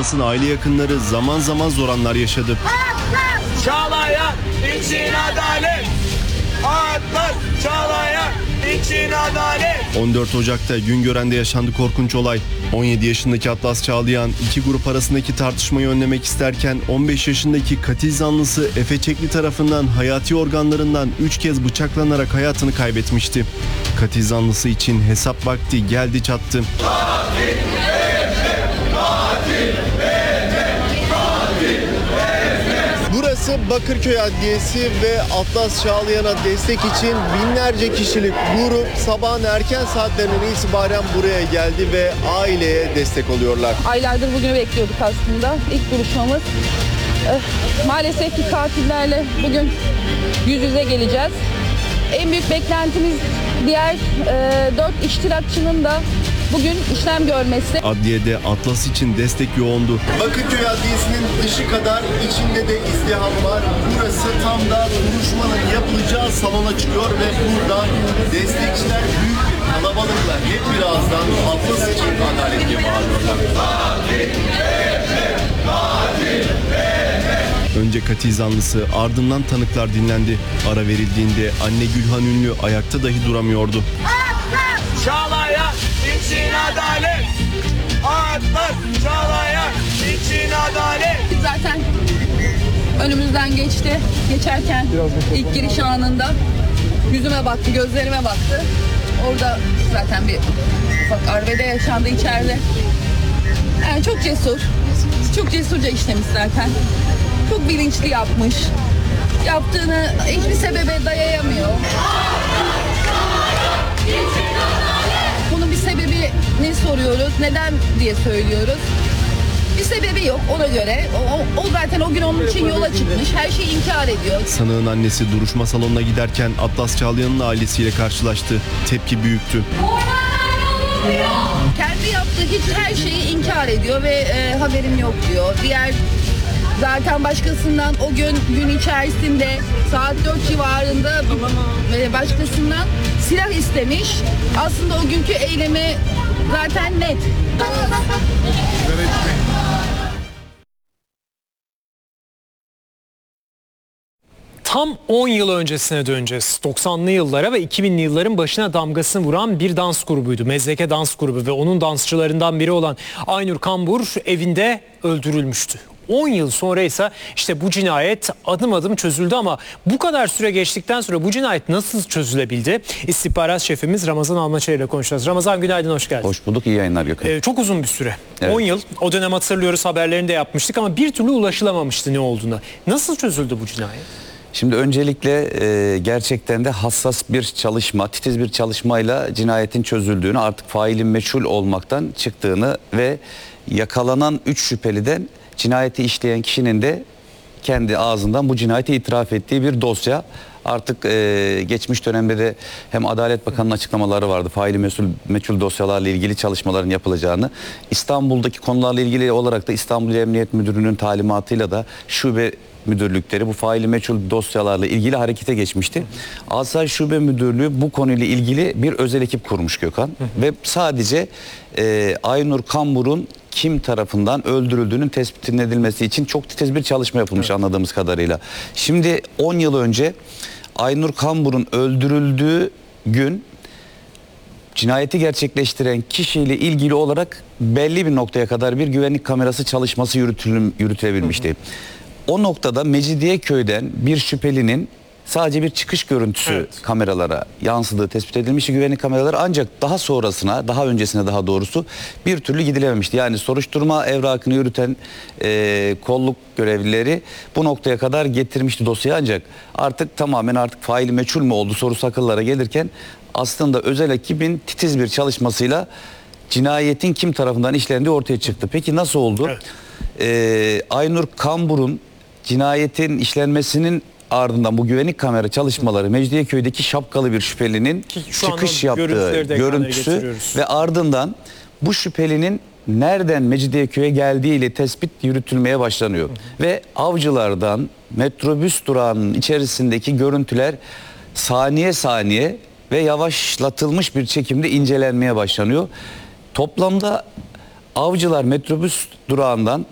Atlas'ın aile yakınları zaman zaman zor anlar yaşadı. Çağlayan için adalet. Atlas Çağlayan için adalet. 14 Ocak'ta Güngören'de yaşandı korkunç olay. 17 yaşındaki Atlas Çağlayan iki grup arasındaki tartışmayı önlemek isterken 15 yaşındaki katil zanlısı Efe Çekli tarafından hayati organlarından 3 kez bıçaklanarak hayatını kaybetmişti. Katil zanlısı için hesap vakti geldi çattı. Burası Bakırköy Adliyesi ve Atlas Çağlayan'a destek için binlerce kişilik grup sabahın erken saatlerinden itibaren buraya geldi ve aileye destek oluyorlar. Aylardır bugünü bekliyorduk aslında. İlk buluşmamız. Maalesef ki katillerle bugün yüz yüze geleceğiz. En büyük beklentimiz diğer 4 iştirakçının da bugün işlem görmesi. Adliyede Atlas için destek yoğundu. Bakırköy Adliyesi'nin dışı kadar içinde de izdiham var. Burası tam da duruşmanın yapılacağı salona çıkıyor ve burada destekçiler büyük bir kalabalıkla hep birazdan Atlas için adalet diye bağırıyorlar. Önce katil zanlısı, ardından tanıklar dinlendi. Ara verildiğinde anne Gülhan Ünlü ayakta dahi duramıyordu. Çağlayan için adalet. Atlas Çağlayan için adalet. Zaten önümüzden geçti. Geçerken ilk giriş anında yüzüme baktı, gözlerime baktı. Orada zaten bir ufak arbede yaşandı içeride. Yani çok cesur. Çok cesurca işlemiş zaten. Çok bilinçli yapmış. Yaptığını hiçbir sebebe dayayamıyor. Bunun bir sebebini soruyoruz. Neden diye söylüyoruz. Bir sebebi yok ona göre. O zaten o gün onun için yola çıkmış. Her şeyi inkar ediyor. Sanığın annesi duruşma salonuna giderken Atlas Çağlayan'ın ailesiyle karşılaştı. Tepki büyüktü. Kendi yaptığı her şeyi inkar ediyor ve haberim yok diyor. Diğer zaten başkasından o gün içerisinde saat 4 civarında başkasından silah istemiş. Aslında o günkü eylemi zaten net. Tam 10 yıl öncesine döneceğiz. 90'lı yıllara ve 2000'li yılların başına damgasını vuran bir dans grubuydu. Mezdeke Dans Grubu ve onun dansçılarından biri olan Aynur Kambur evinde öldürülmüştü. 10 yıl sonra ise işte bu cinayet adım adım çözüldü ama bu kadar süre geçtikten sonra bu cinayet nasıl çözülebildi? İstihbarat şefimiz Ramazan Almaçay ile konuşacağız. Ramazan günaydın, hoş geldin. Hoş bulduk, iyi yayınlar Gökhan. Çok uzun bir süre. Evet. 10 yıl. O dönem hatırlıyoruz, haberlerini de yapmıştık ama bir türlü ulaşılamamıştı ne olduğuna. Nasıl çözüldü bu cinayet? Şimdi öncelikle gerçekten de hassas bir çalışma, titiz bir çalışmayla cinayetin çözüldüğünü, artık failin meçhul olmaktan çıktığını ve yakalanan 3 şüpheliden cinayeti işleyen kişinin de kendi ağzından bu cinayeti itiraf ettiği bir dosya. Artık geçmiş dönemde de hem Adalet Bakanı'nın açıklamaları vardı. Faili meçhul dosyalarla ilgili çalışmaların yapılacağını. İstanbul'daki konularla ilgili olarak da İstanbul Emniyet Müdürlüğü'nün talimatıyla da şube müdürlükleri bu faili meçhul dosyalarla ilgili harekete geçmişti. Asayiş Şube Müdürlüğü bu konuyla ilgili bir özel ekip kurmuş Gökhan. Ve sadece Aynur Kambur'un kim tarafından öldürüldüğünün tespit edilmesi için çok titiz bir çalışma yapılmış anladığımız kadarıyla. Şimdi 10 yıl önce Aynur Kambur'un öldürüldüğü gün cinayeti gerçekleştiren kişiyle ilgili olarak belli bir noktaya kadar bir güvenlik kamerası çalışması yürütülebilmişti. O noktada Mecidiyeköy'den bir şüphelinin sadece bir çıkış görüntüsü kameralara yansıdığı tespit edilmiş güvenlik kameraları, ancak daha sonrasına, daha öncesine daha doğrusu bir türlü gidilememişti. Yani soruşturma evrakını yürüten kolluk görevlileri bu noktaya kadar getirmişti dosyayı, ancak artık tamamen faili meçhul mü oldu sorusu akıllara gelirken aslında özel ekibin titiz bir çalışmasıyla cinayetin kim tarafından işlendiği ortaya çıktı. Peki nasıl oldu? Aynur Kambur'un cinayetin işlenmesinin ardından bu güvenlik kamera çalışmaları Mecidiyeköy'deki şapkalı bir şüphelinin çıkış yaptığı görüntüsü ve ardından bu şüphelinin nereden Mecidiyeköy'e geldiğiyle tespit yürütülmeye başlanıyor. Ve avcılardan metrobüs durağının içerisindeki görüntüler saniye saniye ve yavaşlatılmış bir çekimde incelenmeye başlanıyor. Toplamda avcılar metrobüs durağından